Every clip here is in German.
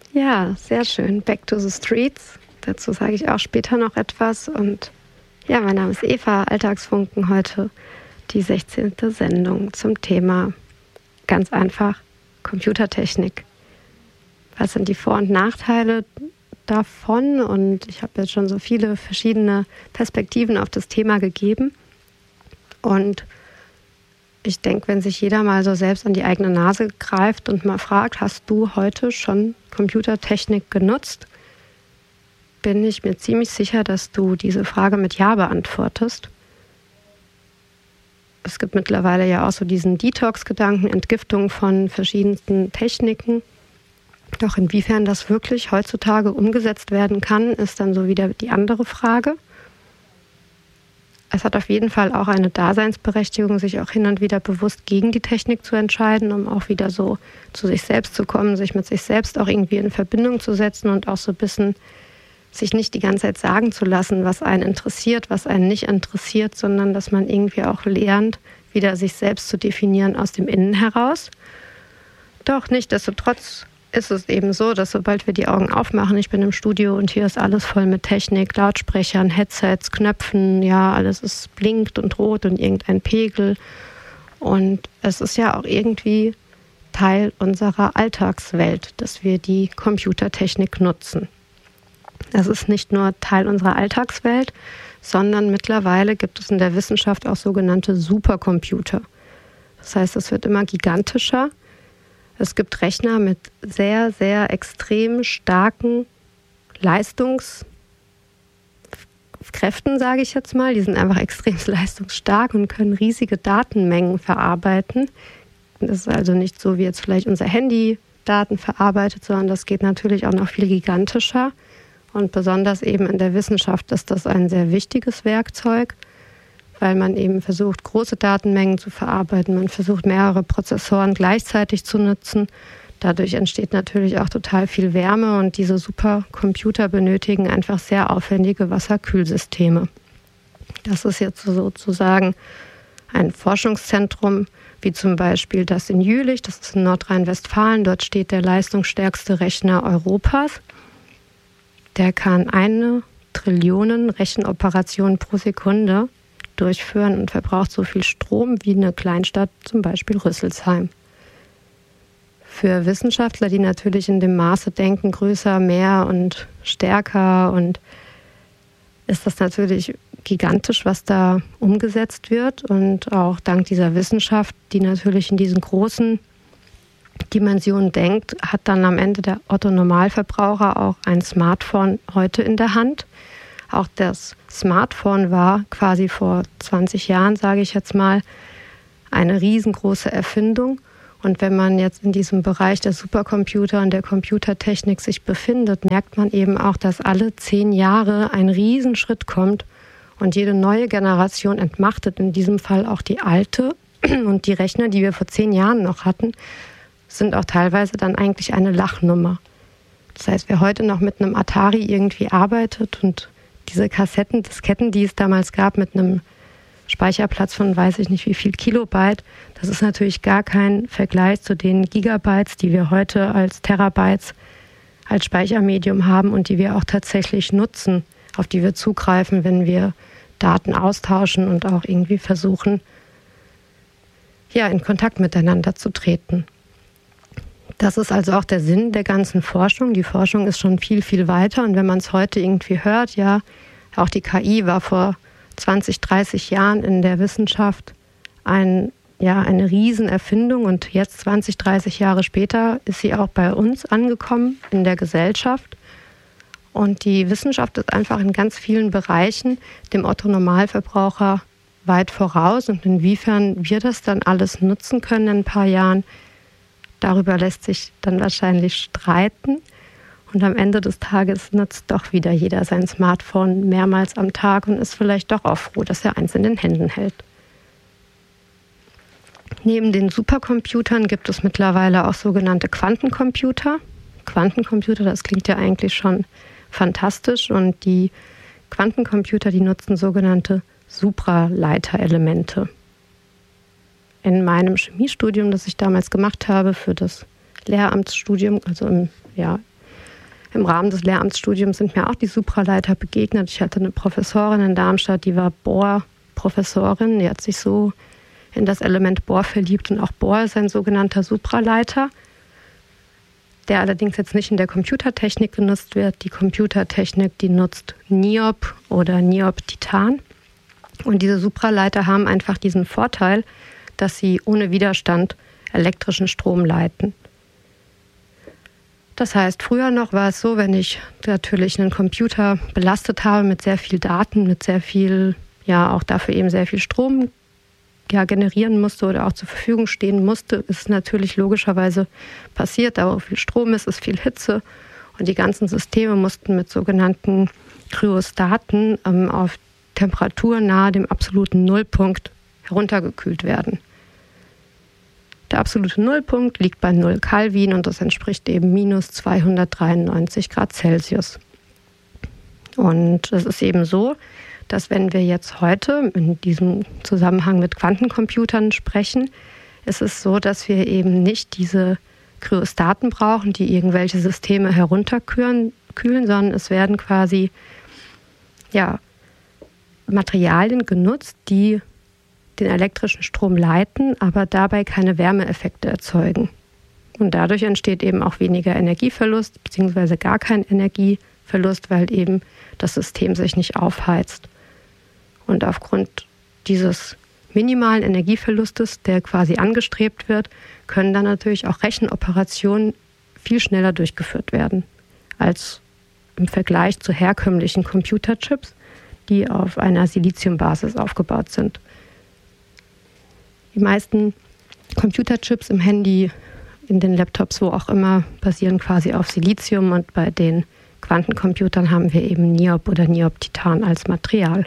Ja, sehr schön. Back to the Streets. Dazu sage ich auch später noch etwas. Und ja, mein Name ist Eva, Alltagsfunken, heute die 16. Sendung zum Thema ganz einfach Computertechnik. Was sind die Vor- und Nachteile davon? Und ich habe jetzt schon so viele verschiedene Perspektiven auf das Thema gegeben. Und ich denke, wenn sich jeder mal so selbst an die eigene Nase greift und mal fragt, hast du heute schon Computertechnik genutzt, bin ich mir ziemlich sicher, dass du diese Frage mit Ja beantwortest. Es gibt mittlerweile ja auch so diesen Detox-Gedanken, Entgiftung von verschiedensten Techniken. Doch inwiefern das wirklich heutzutage umgesetzt werden kann, ist dann so wieder die andere Frage. Es hat auf jeden Fall auch eine Daseinsberechtigung, sich auch hin und wieder bewusst gegen die Technik zu entscheiden, um auch wieder so zu sich selbst zu kommen, sich mit sich selbst auch irgendwie in Verbindung zu setzen und auch so ein bisschen sich nicht die ganze Zeit sagen zu lassen, was einen interessiert, was einen nicht interessiert, sondern dass man irgendwie auch lernt, wieder sich selbst zu definieren aus dem Innen heraus. Doch nichtsdestotrotz ist es eben so, dass sobald wir die Augen aufmachen, ich bin im Studio und hier ist alles voll mit Technik, Lautsprechern, Headsets, Knöpfen, ja, alles ist blinkt und rot und irgendein Pegel. Und es ist ja auch irgendwie Teil unserer Alltagswelt, dass wir die Computertechnik nutzen. Das ist nicht nur Teil unserer Alltagswelt, sondern mittlerweile gibt es in der Wissenschaft auch sogenannte Supercomputer. Das heißt, es wird immer gigantischer. Es gibt Rechner mit sehr, sehr extrem starken Leistungskräften, sage ich jetzt mal. Die sind einfach extrem leistungsstark und können riesige Datenmengen verarbeiten. Das ist also nicht so, wie jetzt vielleicht unser Handy Daten verarbeitet, sondern das geht natürlich auch noch viel gigantischer. Und besonders eben in der Wissenschaft ist das ein sehr wichtiges Werkzeug, weil man eben versucht, große Datenmengen zu verarbeiten. Man versucht, mehrere Prozessoren gleichzeitig zu nutzen. Dadurch entsteht natürlich auch total viel Wärme und diese Supercomputer benötigen einfach sehr aufwendige Wasserkühlsysteme. Das ist jetzt sozusagen ein Forschungszentrum, wie zum Beispiel das in Jülich, das ist in Nordrhein-Westfalen. Dort steht der leistungsstärkste Rechner Europas. Der kann 1 Trillion Rechenoperationen pro Sekunde durchführen und verbraucht so viel Strom wie eine Kleinstadt, zum Beispiel Rüsselsheim. Für Wissenschaftler, die natürlich in dem Maße denken, größer, mehr und stärker, und ist das natürlich gigantisch, was da umgesetzt wird. Und auch dank dieser Wissenschaft, die natürlich in diesen großen Dimensionen denkt, hat dann am Ende der Otto-Normalverbraucher auch ein Smartphone heute in der Hand. Auch das Smartphone war quasi vor 20 Jahren, sage ich jetzt mal, eine riesengroße Erfindung. Und wenn man jetzt in diesem Bereich der Supercomputer und der Computertechnik sich befindet, merkt man eben auch, dass alle 10 Jahre ein Riesenschritt kommt und jede neue Generation entmachtet, in diesem Fall auch die alte. Und die Rechner, die wir vor 10 Jahren noch hatten, sind auch teilweise dann eigentlich eine Lachnummer. Das heißt, wer heute noch mit einem Atari irgendwie arbeitet und diese Disketten, die es damals gab, mit einem Speicherplatz von weiß ich nicht wie viel Kilobyte, das ist natürlich gar kein Vergleich zu den Gigabytes, die wir heute als Terabytes als Speichermedium haben und die wir auch tatsächlich nutzen, auf die wir zugreifen, wenn wir Daten austauschen und auch irgendwie versuchen, ja, in Kontakt miteinander zu treten. Das ist also auch der Sinn der ganzen Forschung. Die Forschung ist schon viel, viel weiter. Und wenn man es heute irgendwie hört, ja, auch die KI war vor 20, 30 Jahren in der Wissenschaft eine Riesenerfindung. Und jetzt, 20, 30 Jahre später, ist sie auch bei uns angekommen in der Gesellschaft. Und die Wissenschaft ist einfach in ganz vielen Bereichen dem Otto-Normalverbraucher weit voraus. Und inwiefern wir das dann alles nutzen können in ein paar Jahren, darüber lässt sich dann wahrscheinlich streiten. Und am Ende des Tages nutzt doch wieder jeder sein Smartphone mehrmals am Tag und ist vielleicht doch auch froh, dass er eins in den Händen hält. Neben den Supercomputern gibt es mittlerweile auch sogenannte Quantencomputer. Quantencomputer, das klingt ja eigentlich schon fantastisch. Und die Quantencomputer, die nutzen sogenannte Supraleiterelemente. In meinem Chemiestudium, das ich damals gemacht habe für das Lehramtsstudium, also Im Rahmen des Lehramtsstudiums sind mir auch die Supraleiter begegnet. Ich hatte eine Professorin in Darmstadt, die war Bohr-Professorin. Die hat sich so in das Element Bohr verliebt. Und auch Bohr ist ein sogenannter Supraleiter, der allerdings jetzt nicht in der Computertechnik genutzt wird. Die Computertechnik, die nutzt Niob oder Niob-Titan. Und diese Supraleiter haben einfach diesen Vorteil, dass sie ohne Widerstand elektrischen Strom leiten. Das heißt, früher noch war es so, wenn ich natürlich einen Computer belastet habe mit sehr viel Daten, mit sehr viel, ja auch dafür eben sehr viel Strom generieren musste oder auch zur Verfügung stehen musste, ist natürlich logischerweise passiert, da wo viel Strom ist viel Hitze und die ganzen Systeme mussten mit sogenannten Kryostaten auf Temperatur nahe dem absoluten Nullpunkt heruntergekühlt werden. Der absolute Nullpunkt liegt bei 0 Kelvin und das entspricht eben minus 293 Grad Celsius. Und es ist eben so, dass wenn wir jetzt heute in diesem Zusammenhang mit Quantencomputern sprechen, ist es so, dass wir eben nicht diese Kryostaten brauchen, die irgendwelche Systeme herunterkühlen, sondern es werden quasi Materialien genutzt, die den elektrischen Strom leiten, aber dabei keine Wärmeeffekte erzeugen. Und dadurch entsteht eben auch weniger Energieverlust, beziehungsweise gar kein Energieverlust, weil eben das System sich nicht aufheizt. Und aufgrund dieses minimalen Energieverlustes, der quasi angestrebt wird, können dann natürlich auch Rechenoperationen viel schneller durchgeführt werden, als im Vergleich zu herkömmlichen Computerchips, die auf einer Siliziumbasis aufgebaut sind. Die meisten Computerchips im Handy, in den Laptops, wo auch immer, basieren quasi auf Silizium und bei den Quantencomputern haben wir eben Niob oder Niob-Titan als Material.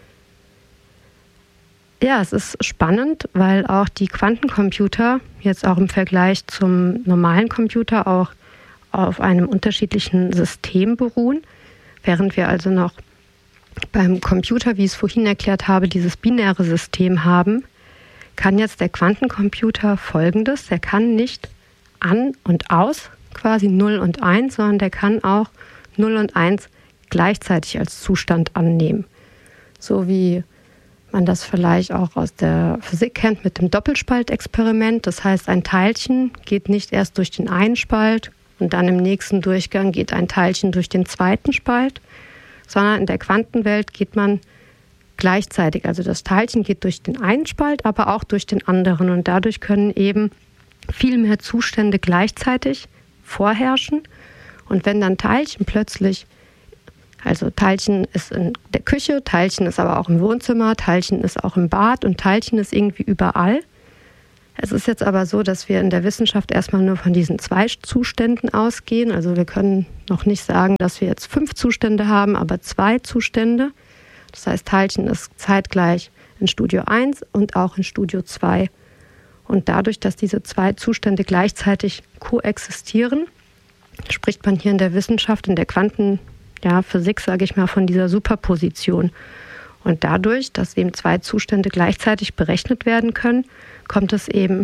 Ja, es ist spannend, weil auch die Quantencomputer jetzt auch im Vergleich zum normalen Computer auch auf einem unterschiedlichen System beruhen. Während wir also noch beim Computer, wie ich es vorhin erklärt habe, dieses binäre System haben, kann jetzt der Quantencomputer Folgendes: Der kann nicht an und aus, quasi 0 und 1, sondern der kann auch 0 und 1 gleichzeitig als Zustand annehmen. So wie man das vielleicht auch aus der Physik kennt mit dem Doppelspaltexperiment. Das heißt, ein Teilchen geht nicht erst durch den einen Spalt und dann im nächsten Durchgang geht ein Teilchen durch den zweiten Spalt, sondern in der Quantenwelt geht man gleichzeitig. Also das Teilchen geht durch den einen Spalt, aber auch durch den anderen. Und dadurch können eben viel mehr Zustände gleichzeitig vorherrschen. Und wenn dann Teilchen plötzlich, also Teilchen ist in der Küche, Teilchen ist aber auch im Wohnzimmer, Teilchen ist auch im Bad und Teilchen ist irgendwie überall. Es ist jetzt aber so, dass wir in der Wissenschaft erstmal nur von diesen 2 Zuständen ausgehen. Also wir können noch nicht sagen, dass wir jetzt 5 Zustände haben, aber 2 Zustände. Das heißt, Teilchen ist zeitgleich in Studio 1 und auch in Studio 2. Und dadurch, dass diese 2 Zustände gleichzeitig koexistieren, spricht man hier in der Wissenschaft, in der Quantenphysik, sage ich mal, von dieser Superposition. Und dadurch, dass eben 2 Zustände gleichzeitig berechnet werden können, kommt es eben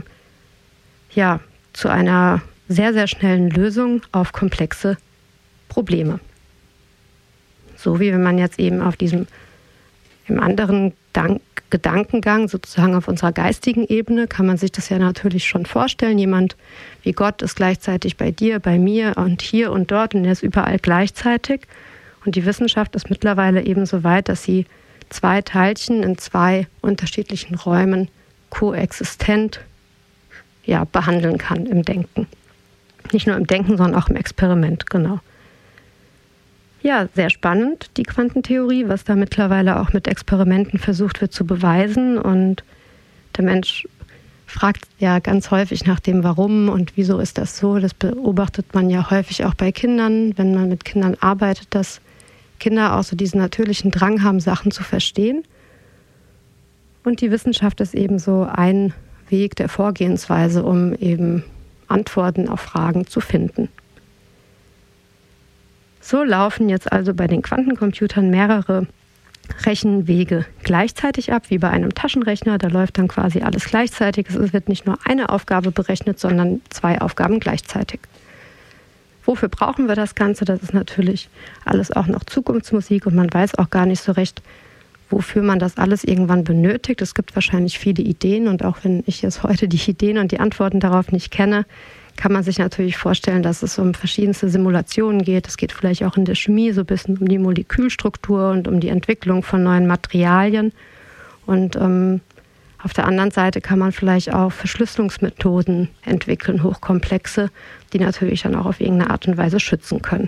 zu einer sehr, sehr schnellen Lösung auf komplexe Probleme. So wie wenn man jetzt eben auf diesem im anderen Gedankengang, sozusagen auf unserer geistigen Ebene, kann man sich das ja natürlich schon vorstellen. Jemand wie Gott ist gleichzeitig bei dir, bei mir und hier und dort und er ist überall gleichzeitig. Und die Wissenschaft ist mittlerweile eben so weit, dass sie 2 Teilchen in 2 unterschiedlichen Räumen koexistent behandeln kann im Denken. Nicht nur im Denken, sondern auch im Experiment, genau. Ja, sehr spannend, die Quantentheorie, was da mittlerweile auch mit Experimenten versucht wird zu beweisen. Und der Mensch fragt ja ganz häufig nach dem Warum und wieso ist das so. Das beobachtet man ja häufig auch bei Kindern, wenn man mit Kindern arbeitet, dass Kinder auch so diesen natürlichen Drang haben, Sachen zu verstehen. Und die Wissenschaft ist eben so ein Weg der Vorgehensweise, um eben Antworten auf Fragen zu finden. So laufen jetzt also bei den Quantencomputern mehrere Rechenwege gleichzeitig ab, wie bei einem Taschenrechner. Da läuft dann quasi alles gleichzeitig. Es wird nicht nur eine Aufgabe berechnet, sondern 2 Aufgaben gleichzeitig. Wofür brauchen wir das Ganze? Das ist natürlich alles auch noch Zukunftsmusik und man weiß auch gar nicht so recht, wofür man das alles irgendwann benötigt. Es gibt wahrscheinlich viele Ideen und auch wenn ich jetzt heute die Ideen und die Antworten darauf nicht kenne, kann man sich natürlich vorstellen, dass es um verschiedenste Simulationen geht. Es geht vielleicht auch in der Chemie so ein bisschen um die Molekülstruktur und um die Entwicklung von neuen Materialien. Und auf der anderen Seite kann man vielleicht auch Verschlüsselungsmethoden entwickeln, hochkomplexe, die natürlich dann auch auf irgendeine Art und Weise schützen können.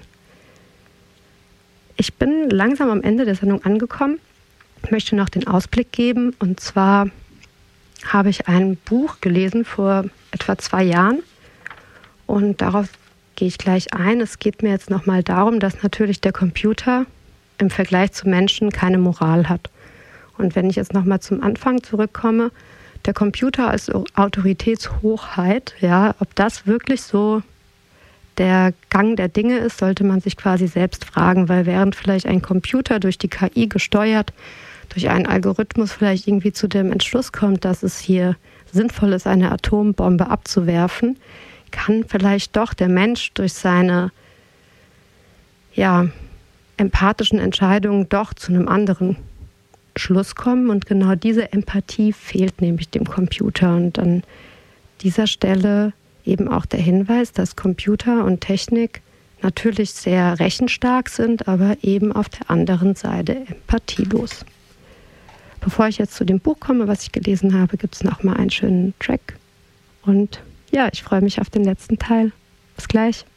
Ich bin langsam am Ende der Sendung angekommen. Ich möchte noch den Ausblick geben. Und zwar habe ich ein Buch gelesen vor etwa 2 Jahren. Und darauf gehe ich gleich ein. Es geht mir jetzt nochmal darum, dass natürlich der Computer im Vergleich zu Menschen keine Moral hat. Und wenn ich jetzt nochmal zum Anfang zurückkomme, der Computer als Autoritätshochheit, ja, ob das wirklich so der Gang der Dinge ist, sollte man sich quasi selbst fragen, weil während vielleicht ein Computer durch die KI gesteuert, durch einen Algorithmus vielleicht irgendwie zu dem Entschluss kommt, dass es hier sinnvoll ist, eine Atombombe abzuwerfen, kann vielleicht doch der Mensch durch seine empathischen Entscheidungen doch zu einem anderen Schluss kommen. Und genau diese Empathie fehlt nämlich dem Computer. Und an dieser Stelle eben auch der Hinweis, dass Computer und Technik natürlich sehr rechenstark sind, aber eben auf der anderen Seite empathielos. Bevor ich jetzt zu dem Buch komme, was ich gelesen habe, gibt es noch mal einen schönen Track. Und ja, ich freue mich auf den letzten Teil. Bis gleich.